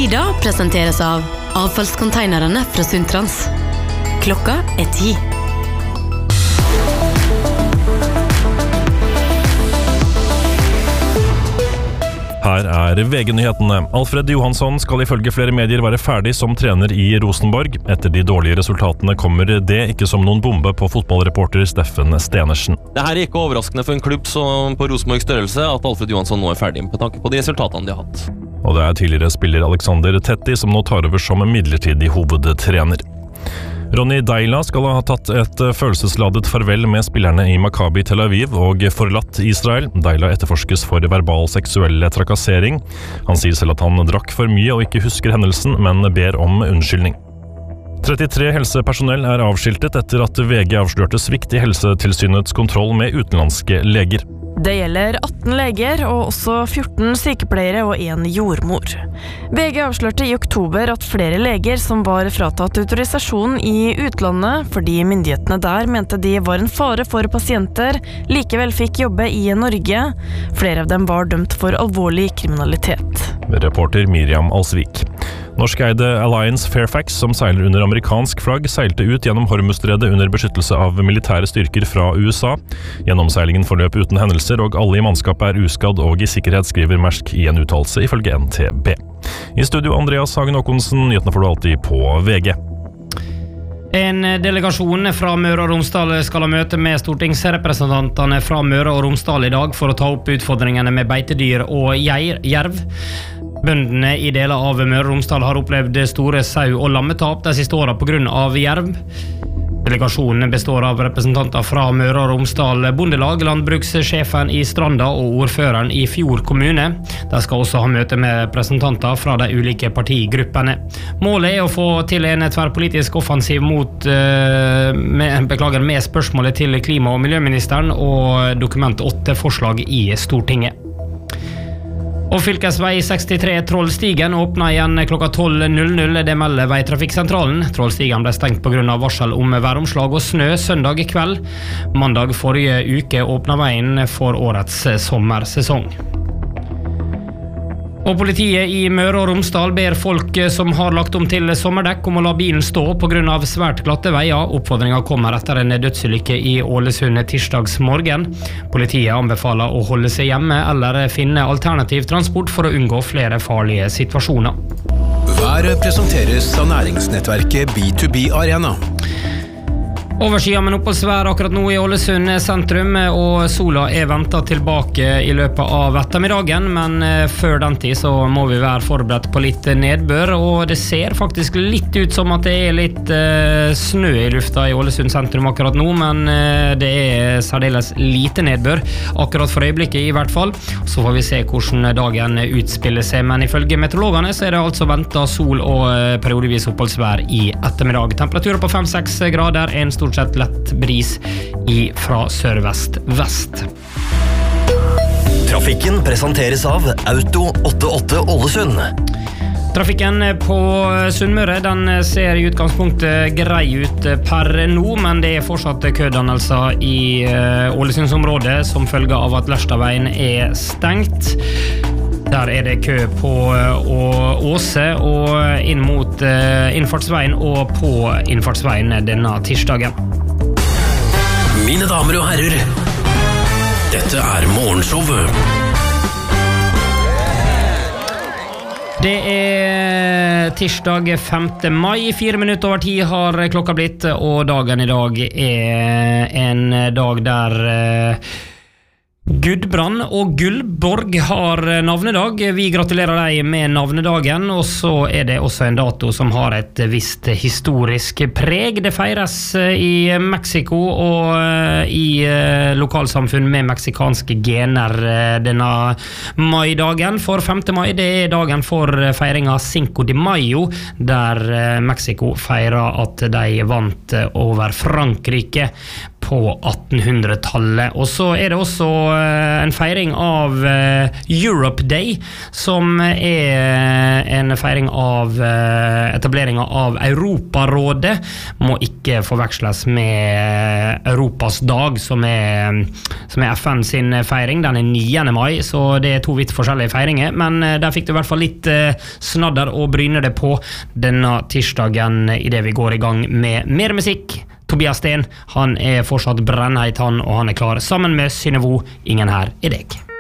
Nyda presenteres av avfallskonteinerne fra Sundtrans. Klokka 10. Her VG-nyhetene. Alfred Johansson skal ifølge flere medier være ferdig som trener i Rosenborg. Etter de dårlige resultatene kommer det ikke som noen bombe på fotballreporter Steffen Stenersen. Det her ikke overraskende for en klubb som på Rosenborgs størrelse at Alfred Johansson nå ferdig med tanke på de resultatene de har hatt. Og det tidligere spiller Alexander Tetti som nå tar over som midlertidig hovedtrener. Ronny Deila skal ha tatt et følelsesladet farvel med spillerne i Maccabi Tel Aviv og forlatt Israel. Deila etterforskes for verbal seksuell trakassering. Han sier selv at han drakk for mye og ikke husker hendelsen, men ber om unnskyldning. 33 helsepersonell avskiltet etter at VG avslørte svikt i Helsetilsynets kontroll med utenlandske leger. Det gjelder 18 leger og også 14 sykepleiere og en jordmor. VG avslørte i oktober at flere leger som var fratatt autorisasjon i utlandet fordi myndighetene der mente de var en fare for pasienter, likevel fikk jobbe i Norge. Flere av dem var dømt for alvorlig kriminalitet. Reporter Miriam Alsvik. Norskeide Alliance Fairfax, som seiler under amerikansk flagg, seilte ut gjennom Hormuzstredet under beskyttelse av militære styrker fra USA. Gjennomseilingen forløp uten hendelser, og alle i mannskapet uskadd og i sikkerhet, skriver Maersk i en uttalelse ifølge NTB. I studio Andreas Hagen Håkonsen, nyhetene får du alltid på VG. En delegasjon fra Møre og Romsdal skal ha møte med stortingsrepresentantene fra Møre og Romsdal i dag for å ta opp utfordringene med beitedyr og jerv. Bøndene i deler av Møre og Romsdal har opplevd store sau- og lammetap de siste årene på grunn av jerv. Delegasjonen består av representanter fra Møre og Romsdal Bondelag, landbrukssjefen i Stranda og ordføreren i Fjord kommune. De skal også ha møte med representanter fra de ulike partigruppene. Målet å få til en tverrpolitisk offensiv med spørsmålet til klima- og miljøministeren og dokument 8-forslag i Stortinget. Og fylkesvei 63 Trollstigen åpner igjen klokka 12.00. Det melder Veitrafikksentralen. Trollstigen ble stengt på grunn av varsel om væromslag og snø søndag kveld. Mandag forrige uke åpnet veien for årets sommersesong. Og politiet i Møre og Romsdal ber folk som har lagt om til sommerdekk om å la bilen stå på grunn av svært glatte veier. Oppfordringen kommer etter en dødsulykke i Ålesund tirsdags morgen. Politiet anbefaler å holde seg hjemme eller finne alternativ transport for å unngå flere farlige situasjoner. Været presenteres av næringsnettverket B2B Arena. Overskyet med oppholdsvær akkurat nå i Ålesund sentrum, og sola ventet tilbake i løpet av ettermiddagen, men før den tid så må vi være forberedt på litt nedbør, og det ser faktisk litt ut som at det litt snø i lufta i Ålesund sentrum akkurat nå, men det særdeles lite nedbør, akkurat for øyeblikket i hvert fall. Så får vi se hvordan dagen utspiller seg, men ifølge meteorologene så det altså ventet sol og periodevis oppholdsvær i ettermiddag. Temperaturer på 5-6 grader, en stort sett lett bris fra sørvest-vest. Trafikken presenteres av Auto 88 Ålesund. Trafikken på Sunnmøre den ser i utgangspunktet grei ut per nå, men det fortsatt kødannelser i Ålesundsområdet som følge av at Lerstadveien stengt. Der det kø på Åse og inn mot innfartsveien og på innfartsveien denne tirsdagen. Mine damer og herrer, dette morgenshowet. Det tirsdag 5. mai, 4 minutter over 10 har klokka blitt, og dagen i dag en dag der Gudbrand og Gullborg har navnedag. Vi gratulerer deg med navnedagen, og så det også en dato som har et visst historisk preg. Det feires i Mexico og i lokalsamfunn med meksikanske gener denne maidagen. For 5. mai, det dagen for feiring av Cinco de Mayo, der Mexico feirer at de vant over Frankrike på 1800-tallet. Og så det også en feiring av Europe Day, som en feiring av etableringen av Europarådet. Må ikke forveksles med Europas dag, som er FN sin feiring. Den 9. mai, så det 2 vidt forskjellige feiringer, men der fikk du i hvert fall litt snadder og bryne det på denne tirsdagen i det vi går i gang med mer musikk. Tobias Sten, han fortsatt brennheit han, og han klar sammen med Synnøve. Ingen her deg.